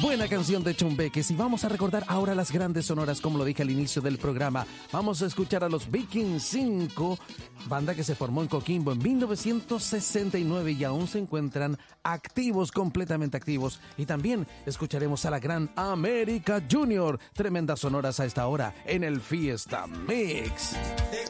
Buena canción de Chumbeques, y vamos a recordar ahora las grandes sonoras, como lo dije al inicio del programa. Vamos a escuchar a los Vikings 5, banda que se formó en Coquimbo en 1969 y aún se encuentran activos, completamente activos. Y también escucharemos a la gran América Junior, tremendas sonoras a esta hora en el Fiesta Mix.